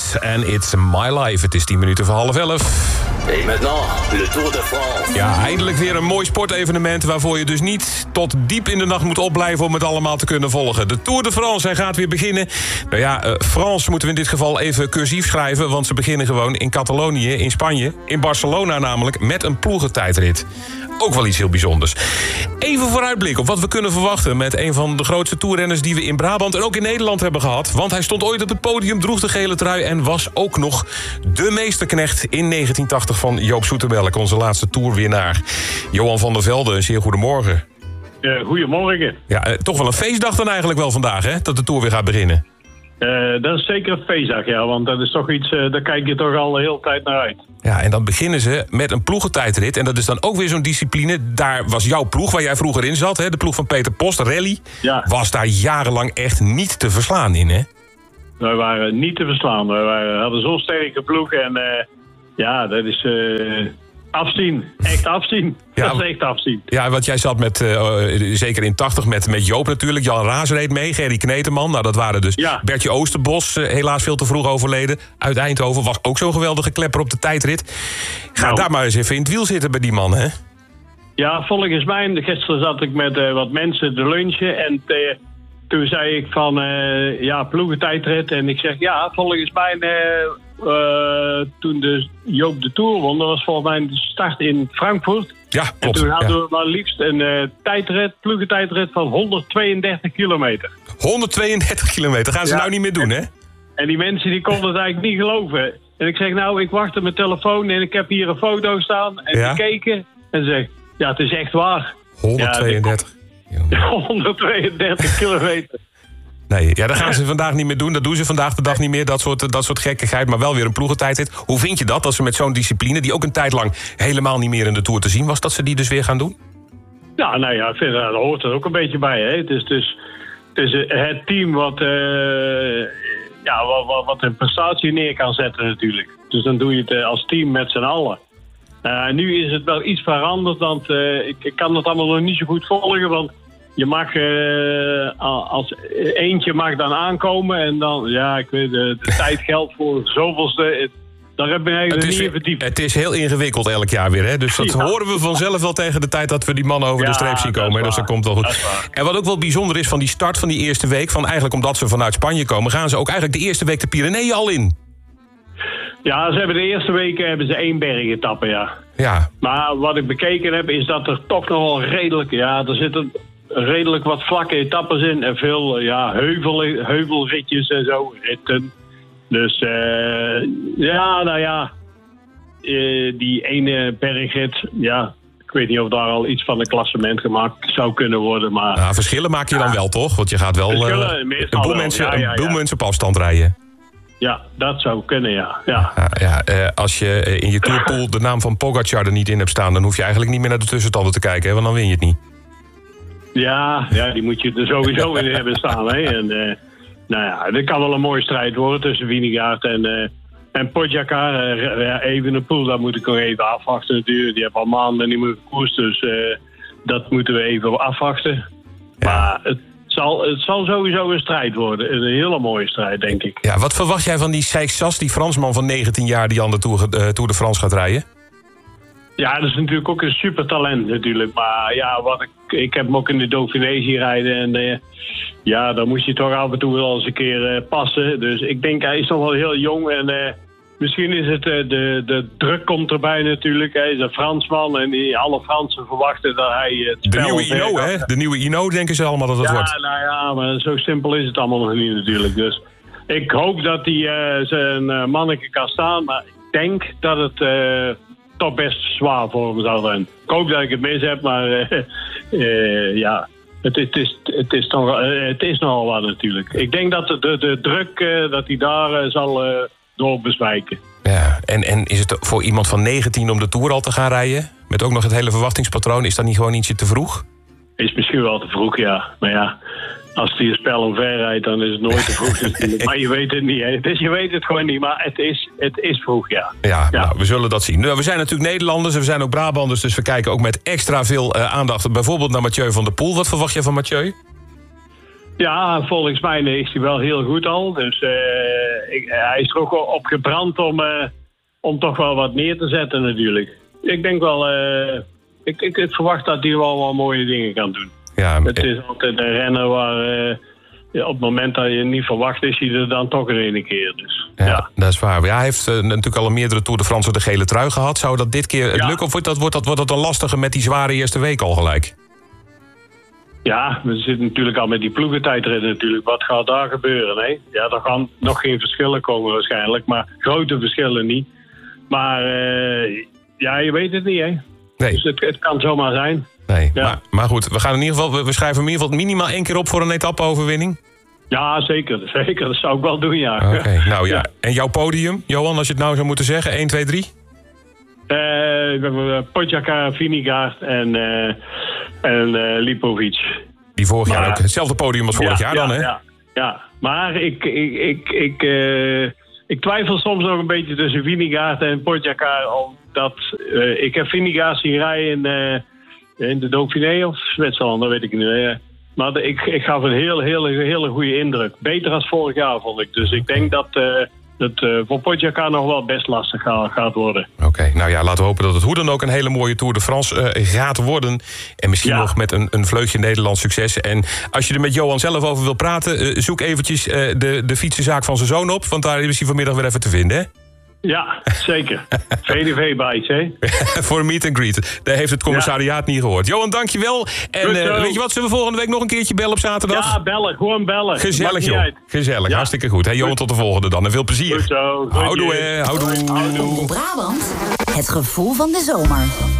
Night and It's My Life. Het is 10 minuten voor 10:30. Et maintenant, le Tour de France. Ja, eindelijk weer een mooi sportevenement waarvoor je dus niet tot diep in de nacht moet opblijven om het allemaal te kunnen volgen. De Tour de France, hij gaat weer beginnen. Nou ja, France moeten we in dit geval even cursief schrijven, want ze beginnen gewoon in Catalonië, in Spanje, in Barcelona namelijk, met een ploegentijdrit. Ook wel iets heel bijzonders. Even vooruitblik op wat we kunnen verwachten met een van de grootste toerrenners die we in Brabant en ook in Nederland hebben gehad. Want hij stond ooit op het podium, droeg de gele trui en was ook nog de meesterknecht in 1980 van Joop Zoetemelk, onze laatste toerwinnaar. Johan van der Velde, een zeer goedemorgen. Goedemorgen. Ja, toch wel een feestdag dan eigenlijk wel vandaag, hè? Dat de Tour weer gaat beginnen. Dat is zeker een feestdag, ja. Want dat is toch iets, daar kijk je toch al de hele tijd naar uit. Ja, en dan beginnen ze met een ploegentijdrit. En dat is dan ook weer zo'n discipline. Daar was jouw ploeg, waar jij vroeger in zat, hè? De ploeg van Peter Post, Rally. Ja. Was daar jarenlang echt niet te verslaan in, hè? Wij waren niet te verslaan. Hadden zo'n sterke ploeg. En ja, dat is afzien. Echt afzien. Ja, dat is echt afzien. Ja, want jij zat met, zeker in 80 met Joop natuurlijk. Jan Raas reed mee, Gerry Kneteman. Nou, dat waren dus Bertje Oosterbos, helaas veel te vroeg overleden. Uit Eindhoven, was ook zo'n geweldige klepper op de tijdrit. Ga daar maar eens even in het wiel zitten bij die man, hè? Ja, volgens mij, gisteren zat ik met wat mensen te lunchen. En toen zei ik van, ploegentijdrit. En ik zeg, ja, volgens mij, toen Joop de Tour won, dat was volgens mij de start in Frankfurt. Ja, klopt. En toen hadden we maar liefst een ploegentijdrit van 132 kilometer. 132 kilometer, gaan ze nou niet meer doen, hè? En die mensen die konden het eigenlijk niet geloven. En ik zeg, nou, ik wacht op mijn telefoon en ik heb hier een foto staan. En gekeken en zeg, ja, het is echt waar. 132. 132 kilometer. Nee, ja, dat gaan ze vandaag niet meer doen. Dat doen ze vandaag de dag niet meer, dat soort gekkigheid. Maar wel weer een ploegentijdrit. Hoe vind je dat, als ze met zo'n discipline, die ook een tijd lang helemaal niet meer in de Tour te zien was, dat ze die dus weer gaan doen? Ja, nou ja, ik vind, daar hoort er ook een beetje bij. Hè? Het is het team wat een prestatie neer kan zetten natuurlijk. Dus dan doe je het als team met z'n allen. Nu is het wel iets veranderd, want ik kan het allemaal nog niet zo goed volgen, want je mag als eentje mag dan aankomen en dan, ja, ik weet, de tijd geldt voor zoveelste. Daar heb ik eigenlijk niet in verdiept. Het is heel ingewikkeld elk jaar weer, hè? Dus dat horen we vanzelf wel tegen de tijd dat we die mannen over de streep zien komen. Dus dat komt wel goed. En wat ook wel bijzonder is van die start van die eerste week, van eigenlijk omdat ze vanuit Spanje komen, gaan ze ook eigenlijk de eerste week de Pyreneeën al in. Ja, ze hebben de eerste weken 1 bergetappe, ja. Maar wat ik bekeken heb, is dat er toch nog wel redelijk, er zitten redelijk wat vlakke etappes in en veel heuvelritjes en zo, ritten. Dus die ene bergrit, ik weet niet of daar al iets van een klassement gemaakt zou kunnen worden. Maar nou, verschillen maak je dan wel, toch? Want je gaat wel een boel mensen op afstand rijden. Ja, dat zou kunnen, ja. Als je in je tourpool de naam van Pogacar er niet in hebt staan, dan hoef je eigenlijk niet meer naar de tussenstanden te kijken, hè, want dan win je het niet. Ja, die moet je er sowieso in hebben staan. Hè. En dit kan wel een mooie strijd worden tussen Vingegaard en Pogacar. Evenepoel, dat moet ik nog even afwachten natuurlijk. Die hebben al maanden niet meer gekoerst, dus dat moeten we even afwachten. Ja. Maar het zal sowieso een strijd worden. Een hele mooie strijd, denk ik. Ja, wat verwacht jij van die Seix, die Fransman van 19 jaar die aan de Tour de France gaat rijden? Ja, dat is natuurlijk ook een super talent natuurlijk. Maar ja, ik heb hem ook in de Dauphiné zien rijden. En dan moest je toch af en toe wel eens een keer passen. Dus ik denk, hij is nog wel heel jong. En misschien is het, de druk komt erbij natuurlijk. Hij is een Fransman en alle Fransen verwachten dat hij het spel... De nieuwe Hinault, hè? De nieuwe Hinault denken ze allemaal dat het wordt. Ja, maar zo simpel is het allemaal nog niet natuurlijk. Dus ik hoop dat hij zijn manneke kan staan. Maar ik denk dat het... toch best zwaar voor hem zou zijn. Ik hoop dat ik het mis heb, maar het is nogal wat natuurlijk. Ik denk dat de druk dat hij daar zal doorbezwijken. Ja, en is het voor iemand van 19 om de Tour al te gaan rijden? Met ook nog het hele verwachtingspatroon, is dat niet gewoon ietsje te vroeg? Is misschien wel te vroeg, ja. Maar ja, als hij een spel omver rijdt, dan is het nooit te vroeg natuurlijk. Maar je weet het niet, hè. Dus je weet het gewoon niet, maar het is vroeg, ja. Ja. Nou, we zullen dat zien. Nou, we zijn natuurlijk Nederlanders en we zijn ook Brabanders, dus we kijken ook met extra veel aandacht bijvoorbeeld naar Mathieu van der Poel. Wat verwacht je van Mathieu? Ja, volgens mij is hij wel heel goed al. Dus hij is er ook op gebrand om toch wel wat neer te zetten natuurlijk. Ik denk wel... Ik verwacht dat hij wel wat mooie dingen kan doen. Ja, het is altijd een renner waar... op het moment dat je niet verwacht, is hij er dan toch een keer. Dus, ja, dat is waar. Ja, hij heeft natuurlijk al meerdere Tour de France de gele trui gehad. Zou dat dit keer lukken of wordt dat een lastige met die zware eerste week al gelijk? Ja, we zitten natuurlijk al met die ploegentijdrit natuurlijk. Wat gaat daar gebeuren? Hè? Ja, er gaan nog geen verschillen komen waarschijnlijk, maar grote verschillen niet. Maar ja, je weet het niet, hè? Nee. Dus het kan zomaar zijn. Nee, ja. maar goed, we gaan in ieder geval, we schrijven in ieder geval minimaal 1 keer op voor een etappe-overwinning. Ja, zeker. Dat zou ik wel doen, ja. Oké, nou ja. En jouw podium, Johan, als je het nou zou moeten zeggen, 1, 2, 3? We hebben Pogačar, Vingegaard en Lipovic. Die vorig jaar ook hetzelfde podium als vorig jaar dan, hè? Ja. Maar ik twijfel soms nog een beetje tussen Vingegaard en Pogačar, omdat ik heb Vingegaard zien rijden in de Dauphiné of Zwitserland, dat weet ik niet. Maar ik gaf een hele goede indruk. Beter als vorig jaar, vond ik. Dus ik denk dat het voor Pogačar nog wel best lastig gaat worden. Oké, nou ja, laten we hopen dat het hoe dan ook een hele mooie Tour de France gaat worden. En misschien nog met een vleugje Nederlands succes. En als je er met Johan zelf over wil praten, zoek eventjes de fietsenzaak van zijn zoon op. Want daar is hij vanmiddag weer even te vinden, hè? Ja, zeker. VDV Bikes, hè? Voor een meet and greet. Daar heeft het commissariaat niet gehoord. Johan, dankjewel. En weet je wat, zullen we volgende week nog een keerje bellen op zaterdag? Ja, bellen. Gewoon bellen. Gezellig, joh. Gezellig, hartstikke goed. Hey, Johan, tot de volgende dan. En veel plezier. Goed zo. Houdoe, hè. Houdoe. Brabant, het gevoel van de zomer.